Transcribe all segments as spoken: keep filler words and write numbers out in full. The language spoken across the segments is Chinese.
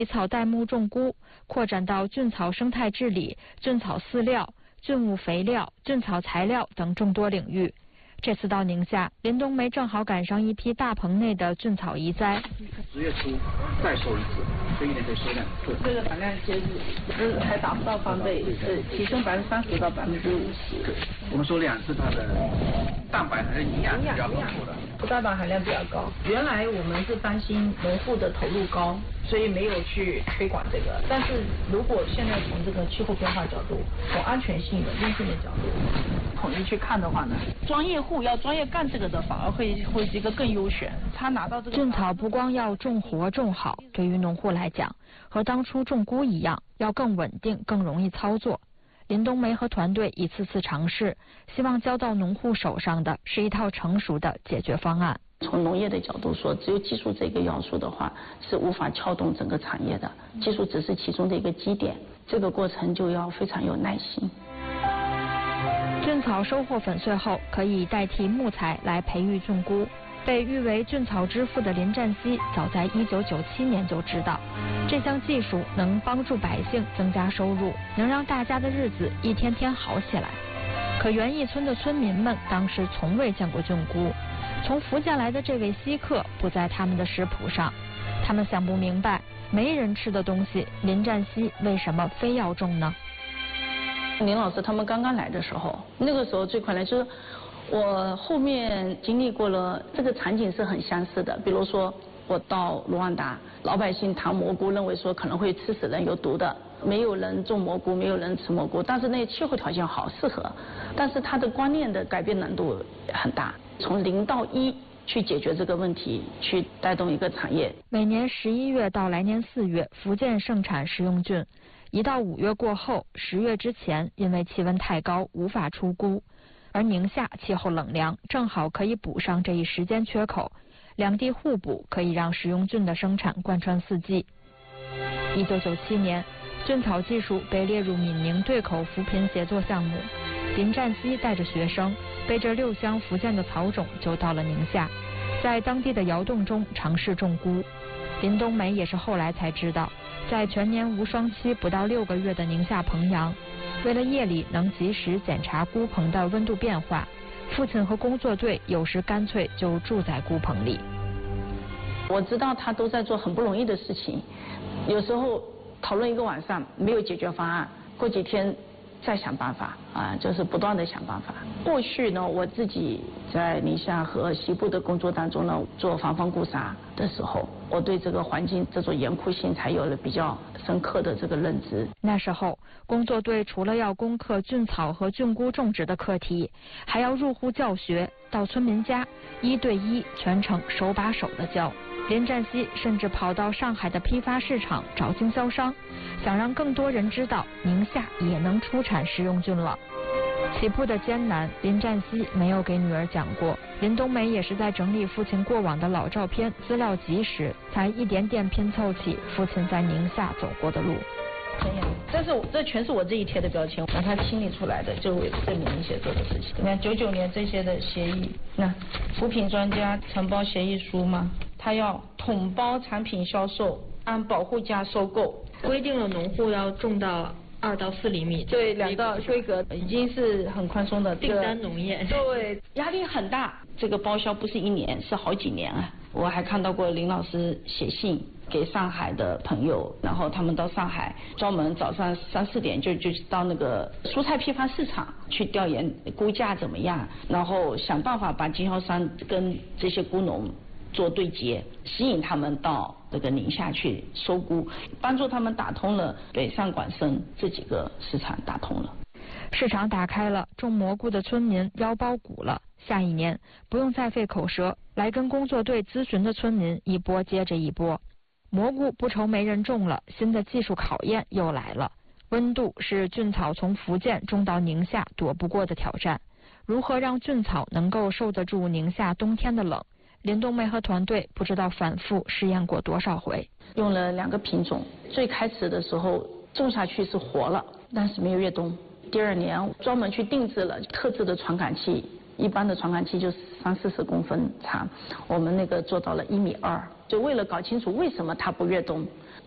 以草代木种菇，扩展到菌草生态治理、菌草饲料、菌物肥料、菌草材料等众多领域。这次到宁夏，林冬梅正好赶上一批大棚内的菌草移栽。 十月初再收一次，这一年得收两次。 这个产量其实是还达不到翻倍，是提升百分之三十到百分之五十。 我们收两次，它的蛋白还是营养比较丰富的， 葡萄糖含量比较高。原来我们是担心农户的投入高，所以没有去推广这个。但是如果现在从这个气候变化角度，从安全性、稳定性的角度统一去看的话呢，专业户要专业干这个的，反而会会是一个更优选。他拿到这个菌草不光要种活种好，对于农户来讲，和当初种菇一样，要更稳定、更容易操作。林冬梅和团队一次次尝试，希望交到农户手上的是一套成熟的解决方案。 从农业的角度说，只有技术这个要素的话，是无法撬动整个产业的。技术只是其中的一个基点，这个过程就要非常有耐心。 菌草收获粉碎后，可以代替木材来培育菌菇。被誉为菌草之父的林占西，早在一九九七年就知道，这项技术能帮助百姓增加收入，能让大家的日子一天天好起来。可园艺村的村民们当时从未见过菌菇，从福建来的这位稀客不在他们的食谱上，他们想不明白，没人吃的东西，林占西为什么非要种呢？ 林老师他们刚刚来的时候，那个时候最困难就是我后面经历过了，这个场景是很相似的。比如说我到卢旺达，老百姓谈蘑菇，认为说可能会吃死人、有毒的，没有人种蘑菇，没有人吃蘑菇，但是那气候条件好，适合，但是它的观念的改变难度很大，从零到一去解决这个问题，去带动一个产业。 每年十一月到来年四月，福建盛产食用菌，一到五月过后，十月之前，因为气温太高，无法出菇。而宁夏气候冷凉，正好可以补上这一时间缺口，两地互补，可以让食用菌的生产贯穿四季。一九九七年，菌草技术被列入闽宁对口扶贫协作项目，林占西带着学生，背着六箱福建的草种就到了宁夏，在当地的窑洞中尝试种菇。林冬梅也是后来才知道，在全年无霜期不到六个月的宁夏彭阳，为了夜里能及时检查菇棚的温度变化，父亲和工作队有时干脆就住在菇棚里。 我知道他都在做很不容易的事情，有时候讨论一个晚上没有解决方案，过几天再想办法啊，就是不断的想办法。过去呢，我自己在宁夏和西部的工作当中呢，做防风固沙的时候，我对这个环境这种严酷性才有了比较深刻的这个认知。 那时候，工作队除了要攻克菌草和菌菇种植的课题，还要入户教学，到村民家一对一全程手把手的教。林占西甚至跑到上海的批发市场找经销商，想让更多人知道宁夏也能出产食用菌了。起步的艰难，林占西没有给女儿讲过。林冬梅也是在整理父亲过往的老照片、资料集时，才一点点拼凑起父亲在宁夏走过的路。 这是这全是我这一贴的标签，让他清理出来的，就为证明一些做的事情。你看九九年这些的协议，那扶贫专家承包协议书嘛，他要统包产品销售，按保护价收购， 规定了农户要种到二到四厘米， 对，两到规格已经是很宽松的。 订单农业， 对，压力很大。这个包销不是一年，是好几年啊。我还看到过林老师写信给上海的朋友，然后他们到上海专门早上三四点就就到那个蔬菜批发市场去调研估价怎么样，然后想办法把经销商跟这些菇农做对接，吸引他们到这个宁夏去收菇，帮助他们打通了北上广深这几个市场，打通了。 市场打开了，种蘑菇的村民腰包鼓了。下一年不用再费口舌，来跟工作队咨询的村民一波接着一波。蘑菇不愁没人种了，新的技术考验又来了。温度是菌草从福建种到宁夏躲不过的挑战。如何让菌草能够受得住宁夏冬天的冷？林冬梅和团队不知道反复试验过多少回。 用了两个品种，最开始的时候种下去是活了，但是没有越冬。第二年专门去定制了特制的传感器，一般的传感器就是三四十公分长，我们那个做到了一米二，就为了搞清楚为什么它不越冬。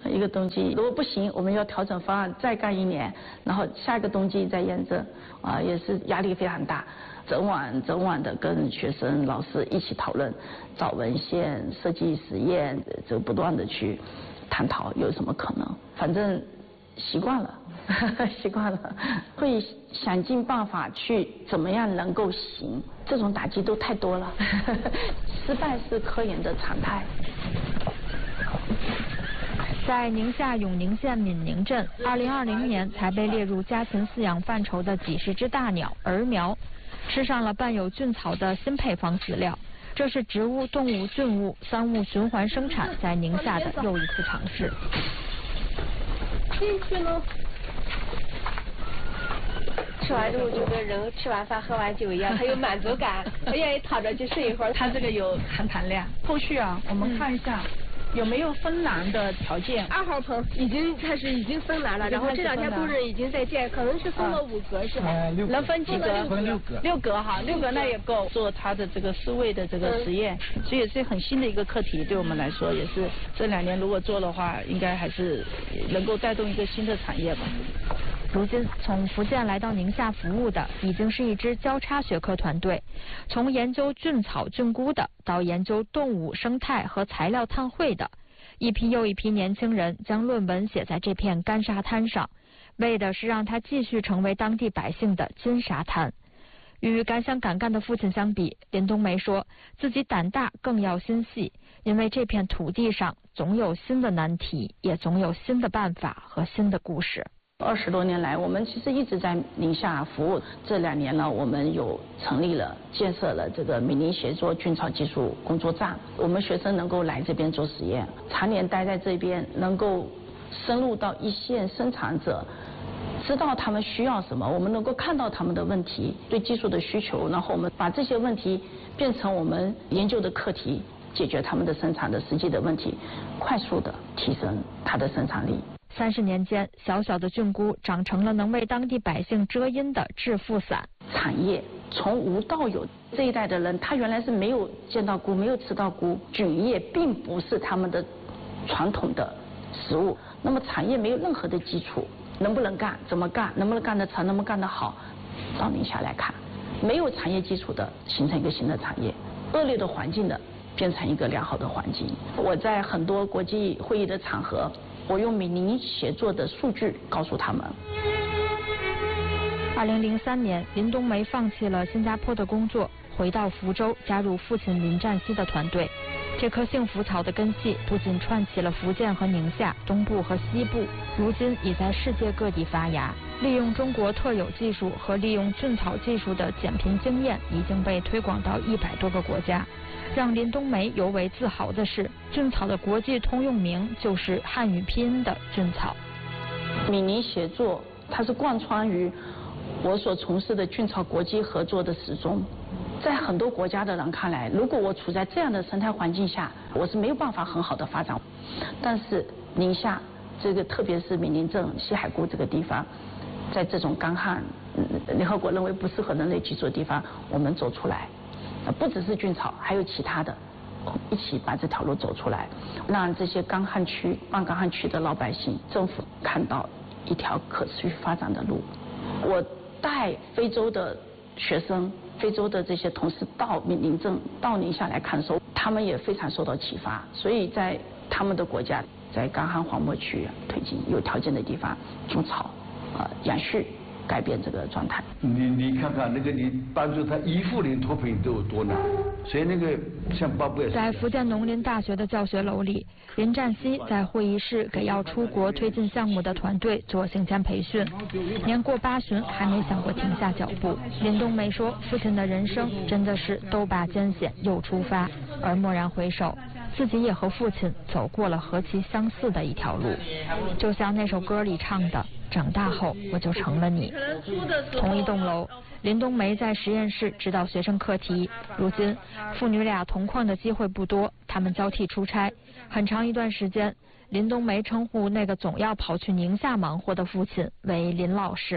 一个冬季，如果不行，我们要调整方案，再干一年，然后下一个冬季再验证，啊，也是压力非常大，整晚整晚的跟学生、老师一起讨论，找文献、设计实验，就不断的去探讨有什么可能，反正习惯了，习惯了，会想尽办法去怎么样能够行，这种打击都太多了，失败是科研的常态。 在宁夏永宁县闽宁镇，二零二零年才被列入家禽饲养范畴的几十只大鸟儿苗，吃上了伴有菌草的新配方饲料。这是植物、动物、菌物三物循环生产在宁夏的又一次尝试。 进去呢。吃完之后就跟人吃完饭喝完酒一样，他有满足感，他愿意躺着去睡一会儿。 它这个有含糖量。后续啊，我们看一下。嗯有没有分栏的条件？ 二号棚已经开始已经分栏了，然后这两天工人已经在建，可能是分了五格是吧？ 能分几格？ 分六格。 六格哈，六格那也够做它的这个饲喂的这个实验，所以也是很新的一个课题，对我们来说也是这两年如果做的话，应该还是能够带动一个新的产业吧。 如今从福建来到宁夏服务的已经是一支交叉学科团队，从研究菌草菌菇的到研究动物生态和材料碳汇的，一批又一批年轻人将论文写在这片干沙滩上，为的是让它继续成为当地百姓的金沙滩。与敢想敢干的父亲相比，林冬梅说自己胆大更要心细，因为这片土地上总有新的难题，也总有新的办法和新的故事。 二十多年来，我们其实一直在宁夏服务。这两年呢，我们有成立了、建设了这个闽宁协作菌草技术工作站。我们学生能够来这边做实验，常年待在这边，能够深入到一线生产者，知道他们需要什么，我们能够看到他们的问题、对技术的需求，然后我们把这些问题变成我们研究的课题，解决他们的生产的实际的问题，快速的提升它的生产力。 三十年间，小小的菌菇长成了能为当地百姓遮阴的致富伞。 产业从无到有，这一代的人他原来是没有见到菇，没有吃到菇，菌液并不是他们的传统的食物。那么产业没有任何的基础，能不能干，怎么干，能不能干得成，能不能干得好，到宁夏来看，没有产业基础的形成一个新的产业，恶劣的环境的变成一个良好的环境。我在很多国际会议的场合，我用闽宁协作的数据告诉他们。 二零零三年，林冬梅放弃了新加坡的工作，回到福州，加入父亲林占西的团队。这棵幸福草的根系不仅串起了福建和宁夏、东部和西部，如今已在世界各地发芽。利用中国特有技术和利用菌草技术的减贫经验已经被推广到一百多个国家。让林冬梅尤为自豪的是，菌草的国际通用名就是汉语拼音的菌草。 闽宁协作，它是贯穿于我所从事的菌草国际合作的始终。在很多国家的人看来，如果我处在这样的生态环境下，我是没有办法很好的发展。但是宁夏这个，特别是闽宁镇西海固这个地方，在这种干旱、嗯、联合国认为不适合人类居住的地方，我们走出来。不只是菌草，还有其他的，一起把这条路走出来，让这些干旱区、半干旱区的老百姓、政府看到一条可持续发展的路。我带非洲的学生、非洲的这些同事到闽宁镇、到宁夏来看的时候，他们也非常受到启发，所以在他们的国家，在干旱荒漠区推进有条件的地方种草，呃，养畜。改变这个状态。 你你看看那个，你帮助他依附林脱贫都有多难，所以那个像巴布亚。 在福建农林大学的教学楼里，林占西在会议室给要出国推进项目的团队做行前培训。年过八旬还没想过停下脚步。林冬梅说，父亲的人生真的是都把艰险又出发，而蓦然回首，自己也和父亲走过了何其相似的一条路。就像那首歌里唱的，长大后我就成了你。同一栋楼，林冬梅在实验室指导学生课题。如今父女俩同框的机会不多，他们交替出差。很长一段时间，林冬梅称呼那个总要跑去宁夏忙活的父亲为林老师。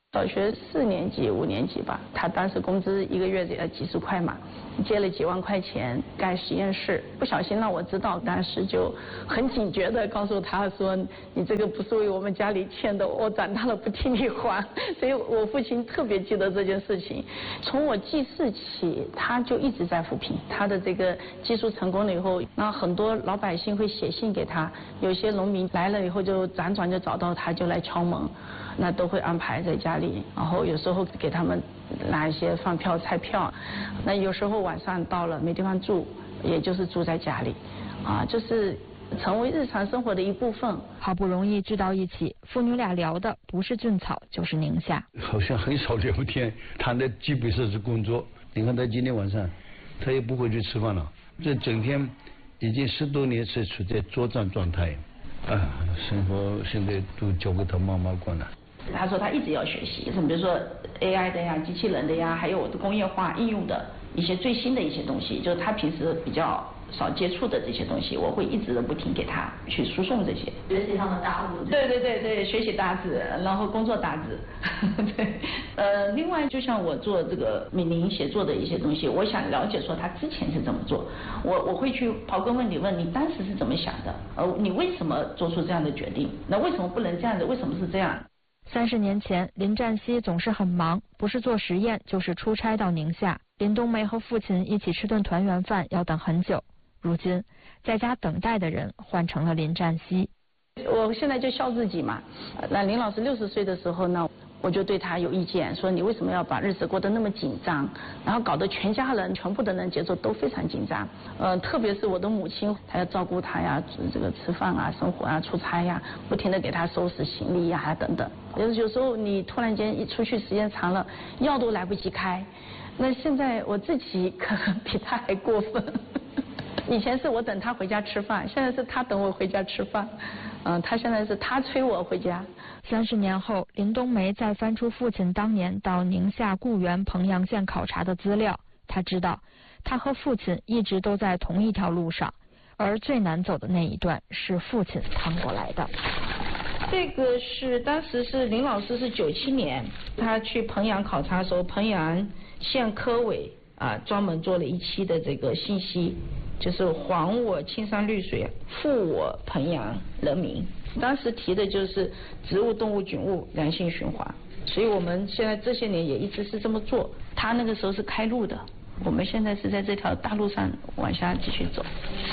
小学四年级、五年级吧，他当时工资一个月得几十块嘛，借了几万块钱盖实验室，不小心让我知道，当时就很警觉的告诉他说，你这个不是为我们家里欠的，我长大了不替你还。所以我父亲特别记得这件事情。从我记事起，他就一直在扶贫，他的这个技术成功了以后，那很多老百姓会写信给他，有些农民来了以后就辗转就找到他，就来敲门。那都会安排在家里，然后有时候给他们拿一些饭票、菜票。那有时候晚上到了没地方住，也就是住在家里，啊，就是成为日常生活的一部分。 好不容易聚到一起，父女俩聊的不是俊草就是宁夏。 好像很少聊天，谈的基本上是工作。你看他今天晚上，他也不会去吃饭了，这整天已经十多年是处在作战状态，啊，生活现在都交给他妈妈管了。 他说他一直要学习，比如说 A I 的呀、机器人的呀，还有我的工业化应用的一些最新的一些东西，就是他平时比较少接触的这些东西，我会一直的不停给他去输送这些。 学习上的大字。 对对对对，学习大字，然后工作大字。对，呃，另外就像我做这个闽宁写作的一些东西，我想了解说他之前是怎么做，我我会去刨根问底，问你当时是怎么想的，呃，你为什么做出这样的决定？那为什么不能这样的？为什么是这样？ 三十年前，林占西总是很忙，不是做实验就是出差到宁夏。林冬梅和父亲一起吃顿团圆饭要等很久，如今在家等待的人换成了林占西。 我现在就笑自己嘛。那林老师六十岁的时候呢，我就对他有意见，说你为什么要把日子过得那么紧张，然后搞得全家人全部的人节奏都非常紧张。呃，特别是我的母亲，她要照顾他呀，这个吃饭啊、生活啊、出差呀，不停的给他收拾行李呀等等。有有时候你突然间一出去时间长了，药都来不及开。那现在我自己可能比他还过分。以前是我等他回家吃饭，现在是他等我回家吃饭。嗯，他现在是他催我回家。 三十年后，林冬梅再翻出父亲当年到宁夏固原彭阳县考察的资料，他知道他和父亲一直都在同一条路上，而最难走的那一段是父亲趟过来的。 这个是当时是林老师是九七年，他去彭阳考察的时候，彭阳县科委啊专门做了一期的这个信息，就是还我青山绿水，复我彭阳人民。当时提的就是植物、动物、菌物良性循环，所以我们现在这些年也一直是这么做。他那个时候是开路的，我们现在是在这条大路上往下继续走。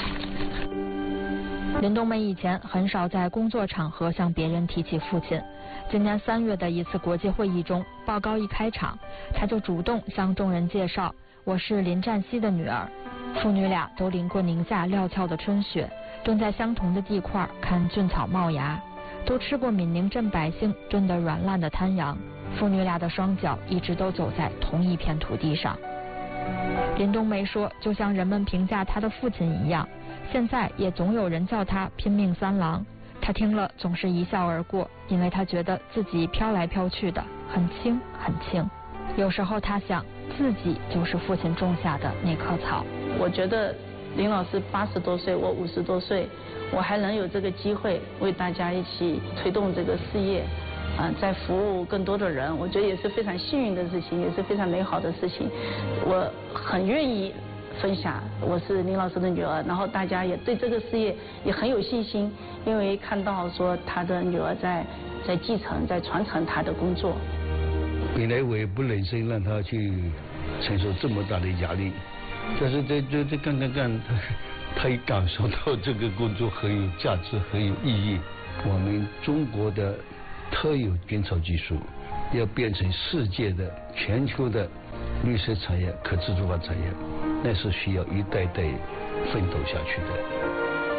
林冬梅以前很少在工作场合向别人提起父亲，今年三月的一次国际会议中，报告一开场，他就主动向众人介绍，我是林占西的女儿。父女俩都淋过宁夏料峭的春雪，蹲在相同的地块看菌草冒芽，都吃过闽宁镇百姓炖得软烂的滩羊，父女俩的双脚一直都走在同一片土地上。林冬梅说，就像人们评价她的父亲一样，现在也总有人叫他拼命三郎。他听了总是一笑而过，因为他觉得自己飘来飘去的很轻很轻。有时候他想，自己就是父亲种下的那棵草。 我觉得林老师八十多岁，我五十多岁，我还能有这个机会为大家一起推动这个事业，啊、呃，在服务更多的人，我觉得也是非常幸运的事情，也是非常美好的事情。我很愿意分享，我是林老师的女儿，然后大家也对这个事业也很有信心，因为看到说他的女儿在在继承、在传承他的工作。 本来我也不忍心让他去承受这么大的压力，但是这这这干干干，他他也感受到这个工作很有价值、很有意义。我们中国的特有编草技术要变成世界的、全球的绿色产业、可持续化产业，那是需要一代代奋斗下去的。